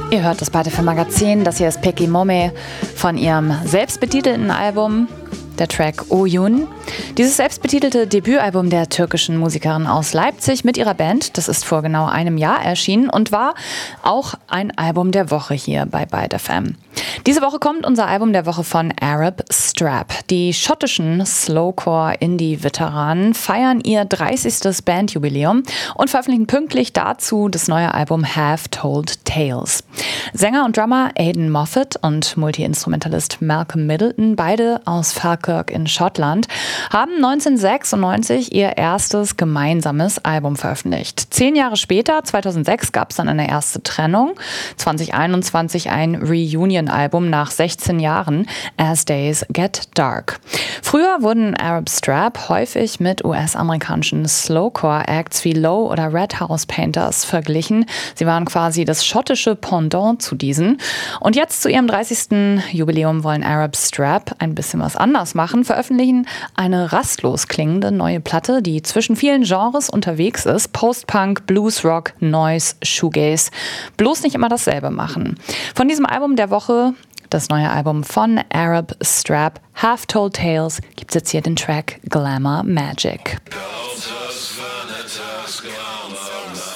Ihr hört das Bite FM Magazin, das hier ist Peki Mome von ihrem selbstbetitelten Album, der Track Oyun. Dieses selbstbetitelte Debütalbum der türkischen Musikerin aus Leipzig mit ihrer Band, das ist vor genau einem Jahr erschienen und war auch ein Album der Woche hier bei Bite FM. Diese Woche kommt unser Album der Woche von Arab Strap. Die schottischen Slowcore-Indie-Veteranen feiern ihr 30. Bandjubiläum und veröffentlichen pünktlich dazu das neue Album Half Told Tales. Sänger und Drummer Aidan Moffat und Multi-Instrumentalist Malcolm Middleton, beide aus Falkirk in Schottland, haben 1996 ihr erstes gemeinsames Album veröffentlicht. 10 Jahre später, 2006, gab es dann eine erste Trennung. 2021 ein Reunion-Album nach 16 Jahren, As Days Get Dark. Früher wurden Arab Strap häufig mit US-amerikanischen Slowcore-Acts wie Low oder Red House Painters verglichen. Sie waren quasi das schottische Pendant zu diesen. Und jetzt zu ihrem 30. Jubiläum wollen Arab Strap ein bisschen was anders machen, veröffentlichen eine rastlos klingende neue Platte, die zwischen vielen Genres unterwegs ist. Post-Punk, Blues-Rock, Noise, Shoegaze. Bloß nicht immer dasselbe machen. Von diesem Album der Woche, das neue Album von Arab Strap, Half Told Tales, gibt's jetzt hier den Track Glamour Magic.